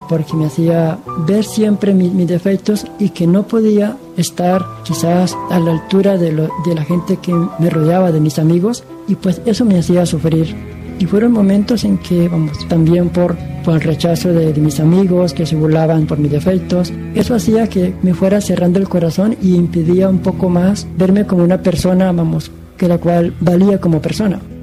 porque me hacía ver siempre mis defectos y que no podía estar quizás a la altura de la gente que me rodeaba, de mis amigos, y pues eso me hacía sufrir. Y fueron momentos en que, también por el rechazo de mis amigos que se burlaban por mis defectos, eso hacía que me fuera cerrando el corazón y impedía un poco más verme como una persona, que la cual valía como persona.